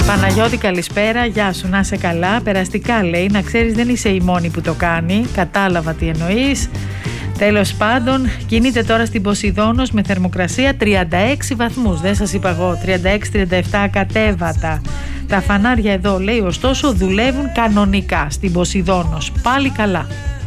Παναγιώτη, καλησπέρα. Γεια σου, να είσαι καλά. Περαστικά λέει, να ξέρεις δεν είσαι η μόνη που το κάνει. Κατάλαβα τι εννοείς. Τέλος πάντων, κινείται τώρα στην Ποσειδώνος με θερμοκρασία 36 βαθμούς. Δεν σας είπα εγώ, 36-37 κατέβατα. Τα φανάρια εδώ λέει ωστόσο δουλεύουν κανονικά στην Ποσειδώνος. Πάλι καλά.